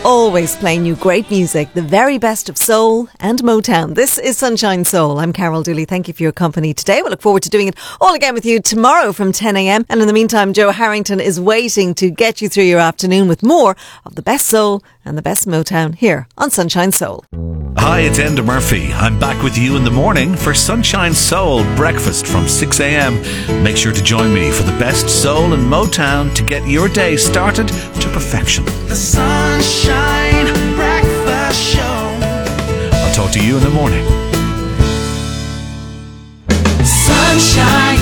Always playing you great music, the very best of soul and Motown. This is Sunshine Soul. I'm Carol Dooley. Thank you for your company today. We look forward to doing it all again with you tomorrow from 10 a.m. And in the meantime, Joe Harrington is waiting to get you through your afternoon with more of the best soul and the best Motown here on Sunshine Soul. Hi, it's Enda Murphy. I'm back with you in the morning for Sunshine Soul breakfast from 6 a.m. Make sure to join me for the best soul and Motown to get your day started to perfection. The Sunshine Breakfast Show. I'll talk to you in the morning. Sunshine.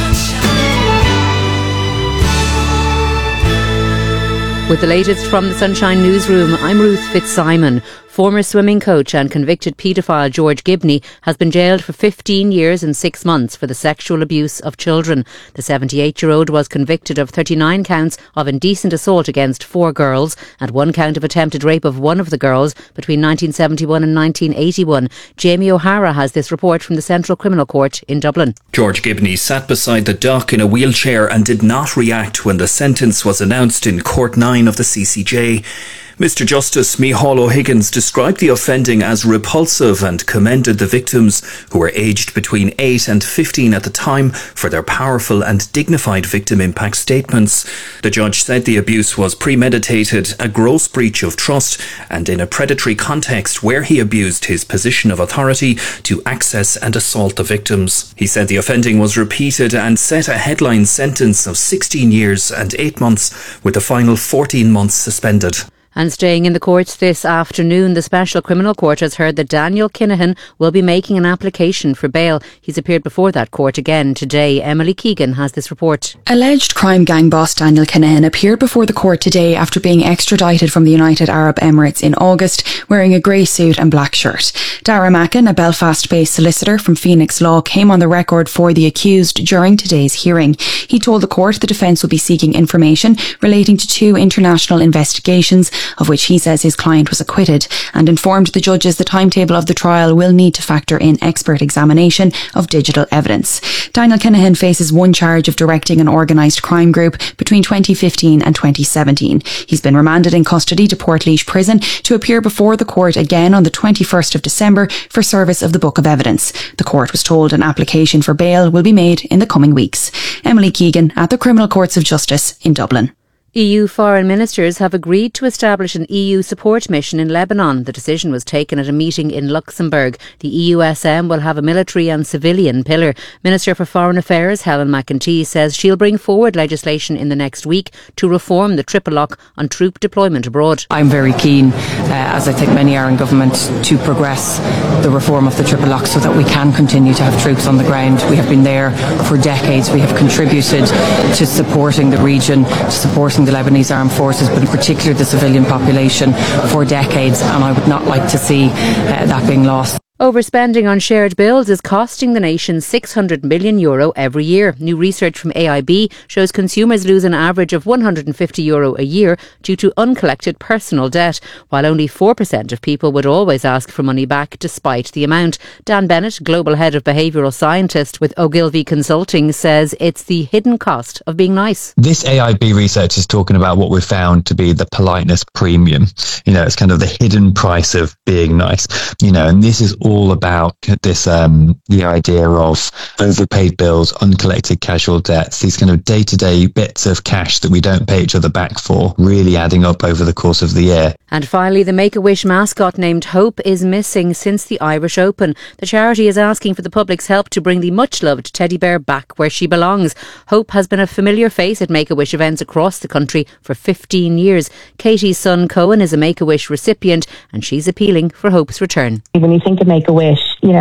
With the latest from the Sunshine Newsroom, I'm Ruth Fitzsimon. Former swimming coach and convicted paedophile George Gibney has been jailed for 15 years and 6 months for the sexual abuse of children. The 78-year-old was convicted of 39 counts of indecent assault against 4 girls and 1 count of attempted rape of one of the girls between 1971 and 1981. Jamie O'Hara has this report from the Central Criminal Court in Dublin. George Gibney sat beside the dock in a wheelchair and did not react when the sentence was announced in Court 9 of the CCJ. Mr Justice Micheál O'Higgins described the offending as repulsive and commended the victims, who were aged between 8 and 15 at the time, for their powerful and dignified victim impact statements. The judge said the abuse was premeditated, a gross breach of trust, and in a predatory context where he abused his position of authority to access and assault the victims. He said the offending was repeated and set a headline sentence of 16 years and 8 months, with the final 14 months suspended. And staying in the courts this afternoon, the Special Criminal Court has heard that Daniel Kinahan will be making an application for bail. He's appeared before that court again today. Emily Keegan has this report. Alleged crime gang boss Daniel Kinahan appeared before the court today after being extradited from the United Arab Emirates in August, wearing a grey suit and black shirt. Dara Mackin, a Belfast-based solicitor from Phoenix Law, came on the record for the accused during today's hearing. He told the court the defence will be seeking information relating to 2 international investigations, of which he says his client was acquitted, and informed the judges the timetable of the trial will need to factor in expert examination of digital evidence. Daniel Kinahan faces 1 charge of directing an organised crime group between 2015 and 2017. He's been remanded in custody to Portlaoise Prison to appear before the court again on the 21st of December for service of the Book of Evidence. The court was told an application for bail will be made in the coming weeks. Emily Keegan at the Criminal Courts of Justice in Dublin. EU foreign ministers have agreed to establish an EU support mission in Lebanon. The decision was taken at a meeting in Luxembourg. The EUSM will have a military and civilian pillar. Minister for Foreign Affairs Helen McEntee says she'll bring forward legislation in the next week to reform the triple lock on troop deployment abroad. I'm very keen, as I think many are in government, to progress the reform of the triple lock so that we can continue to have troops on the ground. We have been there for decades. We have contributed to supporting the region, to supporting the Lebanese armed forces, but in particular the civilian population, for decades, and I would not like to see that being lost. Overspending on shared bills is costing the nation €600 million every year. New research from AIB shows consumers lose an average of €150 a year due to uncollected personal debt, while only 4% of people would always ask for money back despite the amount. Dan Bennett, Global Head of Behavioural Scientist with Ogilvy Consulting, says it's the hidden cost of being nice. This AIB research is talking about what we've found to be the politeness premium. It's kind of the hidden price of being nice. And this is all about this, the idea of overpaid bills, uncollected casual debts, these kind of day-to-day bits of cash that we don't pay each other back for, really adding up over the course of the year. And finally, the Make-A-Wish mascot named Hope is missing since the Irish Open. The charity is asking for the public's help to bring the much-loved teddy bear back where she belongs. Hope has been a familiar face at Make-A-Wish events across the country for 15 years. Katie's son Cohen is a Make-A-Wish recipient and she's appealing for Hope's return. When you think of Make-A-Wish,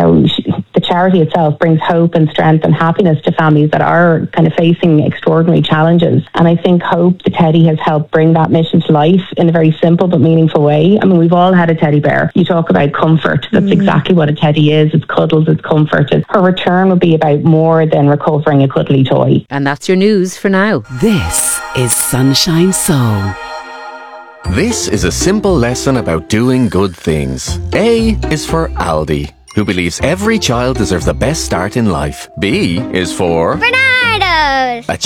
the charity itself brings hope and strength and happiness to families that are kind of facing extraordinary challenges. And I think Hope, the teddy, has helped bring that mission to life in a very simple but meaningful way. I mean, we've all had a teddy bear. You talk about comfort. That's exactly what a teddy is. It's cuddles, it's comfort. Her return will be about more than recovering a cuddly toy. And that's your news for now. This is Sunshine Soul. This is a simple lesson about doing good things. A is for Aldi, who believes every child deserves the best start in life. B is for Bernardo's, a